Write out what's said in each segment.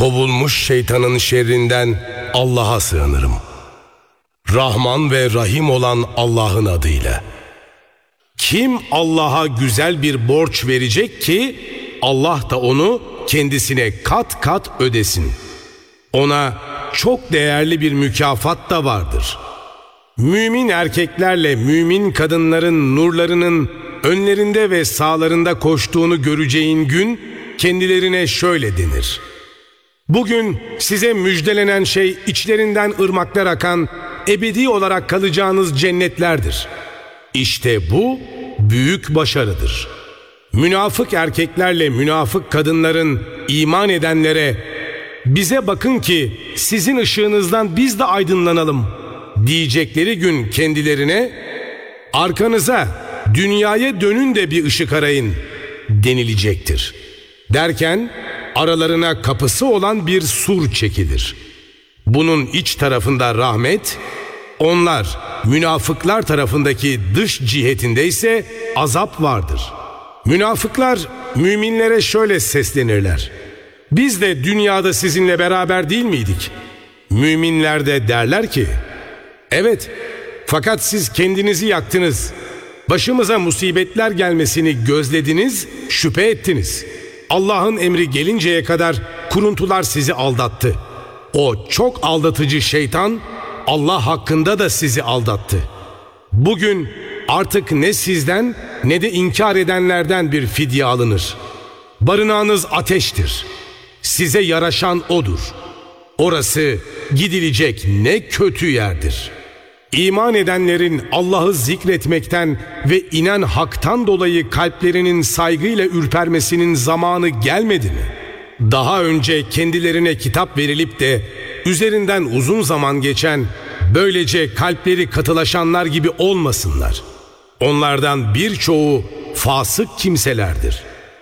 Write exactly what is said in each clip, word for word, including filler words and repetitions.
Kovulmuş şeytanın şerrinden Allah'a sığınırım. Rahman ve Rahim olan Allah'ın adıyla. Kim Allah'a güzel bir borç verecek ki Allah da onu kendisine kat kat ödesin. Ona çok değerli bir mükafat da vardır. Mümin erkeklerle mümin kadınların nurlarının önlerinde ve sağlarında koştuğunu göreceğin gün kendilerine şöyle denir: bugün size müjdelenen şey içlerinden ırmaklar akan, ebedi olarak kalacağınız cennetlerdir. İşte bu büyük başarıdır. Münafık erkeklerle münafık kadınların iman edenlere bize bakın ki sizin ışığınızdan biz de aydınlanalım diyecekleri gün kendilerine arkanıza dünyaya dönün de bir ışık arayın denilecektir. Derken aralarına kapısı olan bir sur çekilir. Bunun iç tarafında rahmet, onlar münafıklar tarafındaki dış cihetinde ise azap vardır. Münafıklar müminlere şöyle seslenirler: biz de dünyada sizinle beraber değil miydik? Müminler de derler ki evet, fakat siz kendinizi yaktınız. Başımıza musibetler gelmesini gözlediniz, şüphe ettiniz. Allah'ın emri gelinceye kadar kuruntular sizi aldattı. O çok aldatıcı şeytan Allah hakkında da sizi aldattı. Bugün artık ne sizden ne de inkar edenlerden bir fidye alınır. Barınağınız ateştir. Size yaraşan odur. Orası gidilecek ne kötü yerdir. İman edenlerin Allah'ı zikretmekten ve inen haktan dolayı kalplerinin saygıyla ürpermesinin zamanı gelmedi mi? Daha önce kendilerine kitap verilip de üzerinden uzun zaman geçen, böylece kalpleri katılaşanlar gibi olmasınlar. Onlardan birçoğu fasık kimselerdir.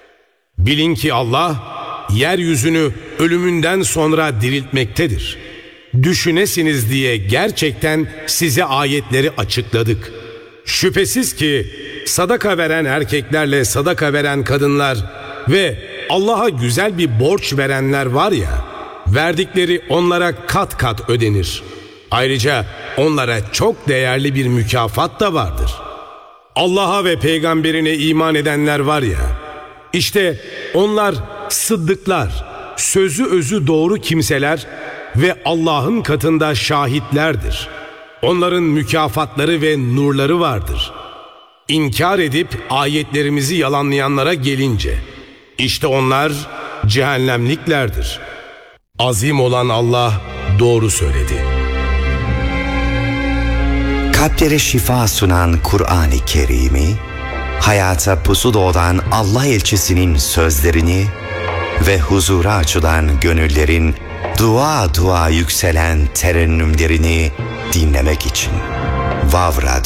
Bilin ki Allah yeryüzünü ölümünden sonra diriltmektedir. Düşünesiniz diye gerçekten size ayetleri açıkladık. Şüphesiz ki sadaka veren erkeklerle sadaka veren kadınlar ve Allah'a güzel bir borç verenler var ya, verdikleri onlara kat kat ödenir. Ayrıca onlara çok değerli bir mükafat da vardır. Allah'a ve peygamberine iman edenler var ya, işte onlar sıddıklar, sözü özü doğru kimseler ve Allah'ın katında şahitlerdir. Onların mükafatları ve nurları vardır. İnkar edip ayetlerimizi yalanlayanlara gelince, işte onlar cehennemliklerdir. Azim olan Allah doğru söyledi. Kalplere şifa sunan Kur'an-ı Kerim'i, hayata pusu doğdan Allah elçisinin sözlerini ve huzura açılan gönüllerin dua dua yükselen terennümlerini dinlemek için Vav Radyo